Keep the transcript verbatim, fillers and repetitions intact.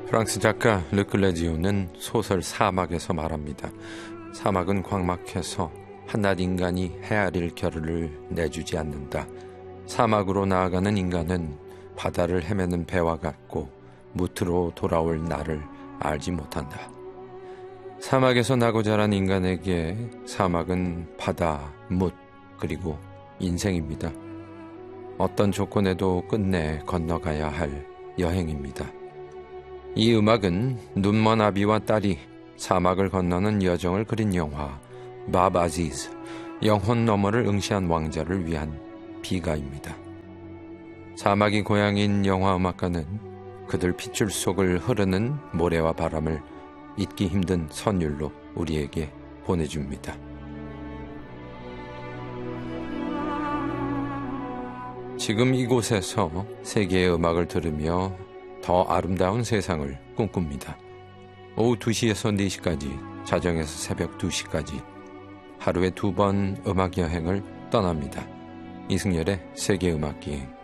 프랑스 작가 르클레지오는 소설 사막에서 말합니다. 사막은 광막해서 한낱 인간이 헤아릴 겨를을 내주지 않는다. 사막으로 나아가는 인간은 바다를 헤매는 배와 같고 무트로 돌아올 나를 알지 못한다. 사막에서 나고 자란 인간에게 사막은 바다, 뭇, 그리고 인생입니다. 어떤 조건에도 끝내 건너가야 할 여행입니다. 이 음악은 눈먼 아비와 딸이 사막을 건너는 여정을 그린 영화 밥 아지즈, 영혼 너머를 응시한 왕자를 위한 비가입니다. 사막이 고향인 영화 음악가는 그들 핏줄 속을 흐르는 모래와 바람을 잊기 힘든 선율로 우리에게 보내줍니다. 지금 이곳에서 세계의 음악을 들으며 더 아름다운 세상을 꿈꿉니다. 오후 두 시에서 네 시까지, 자정에서 새벽 두 시까지 하루에 두 번 음악 여행을 떠납니다. 이승열의 세계음악기행.